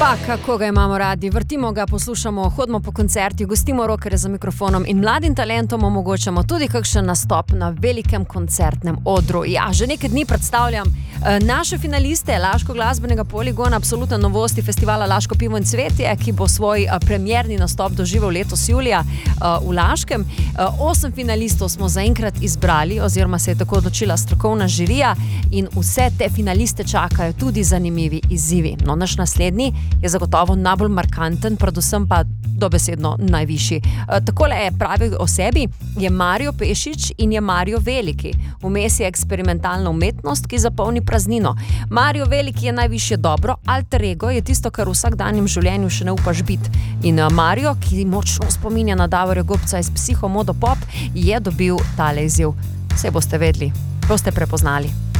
Pa, kako ga imamo radi, vrtimo ga, poslušamo, hodimo po koncertih, gostimo rockerje za mikrofonom in mladim talentom omogočamo tudi kakšen nastop na velikem koncertnem odru. Ja, že nekaj dni predstavljam naše finaliste Laško glasbenega poligona, absolutna novosti festivala Laško pivo in cvetje, ki bo svoj premierni nastop doživel letos julija v Laškem. 8 finalistov smo zaenkrat izbrali, oziroma se je tako odločila strokovna žirija in vse te finaliste čakajo tudi zanimivi izzivi. No, naš naslednji je zagotovo najbolj markanten, predvsem pa dobesedno najvišji. Takole je pravil o sebi, je Mario Pešič in je Mario Veliki. Vmes je eksperimentalna umetnost, ki zapolni praznino. Mario Veliki je najvišje dobro, alter ego je tisto, kar v vsakdanjem življenju še ne upaš biti. In Mario, ki močno spominja na Davorja Gobca iz Psiho Modo Pop, je dobil tale izziv. Vse boste vedeli, boste prepoznali.